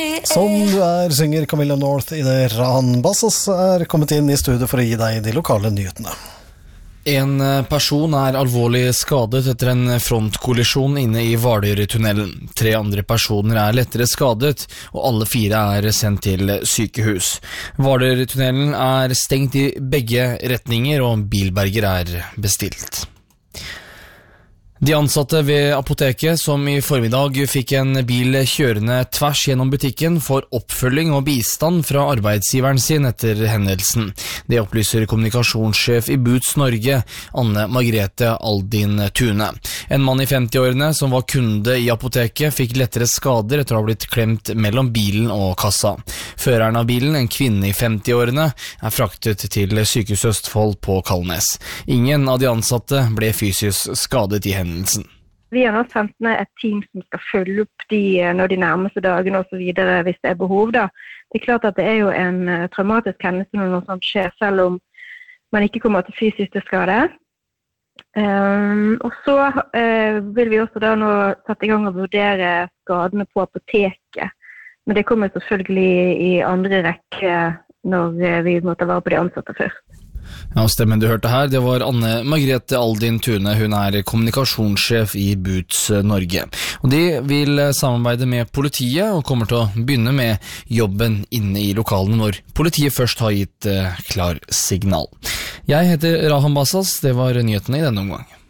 Som du synger Camilla North i det Rahan Bassas kommet inn i studio for å gi deg de lokale nyhetene. En person alvorlig skadet etter en frontkollisjon inne i Hvaler-tunnelen. 3 andre personer lettere skadet, og alle 4 sendt til sykehus. Hvaler-tunnelen stengt i begge retninger, og bilberger bestilt. De ansatte ved apoteket, som i formiddag fikk en bil kjørende tvers gjennom butikken, får oppfølging og bistand fra arbeidsgiveren sin etter hendelsen. Det opplyser kommunikasjonssjef i Boots Norge, Anne Margrethe Aldin Tune. En mann i 50-årene som var kunde i apoteket fikk lettere skader etter å ha blitt klemt mellom bilen og kassa. Føreren av bilen, en kvinne i 50-årene, fraktet til Sykehuset Østfold på Kalnes. Ingen av de ansatte ble fysisk skadet i hendelsen. Vi har nå sendt ned et team som skal følge opp de nærmeste dagene og så videre hvis det behov da. Det klart at det jo en traumatisk hendelse når noe sånt skjer, selv om man ikke kommer til fysisk skade. Og så vil vi også da nå sette i gang og vurdere skadene på apoteket. Men det kommer selvfølgelig i andre rekke når vi måtte være på de ansatte først. Ja, stemmen du hørte her, det var Anne Margrethe Aldin Tune. Hun kommunikasjonssjef i Boots Norge. Og de vil samarbeide med politiet og kommer til å begynne med jobben inne i lokalene når politiet først har gitt klar signal. Jeg heter Rahan Bassas, det var nyhetene i denne omgang.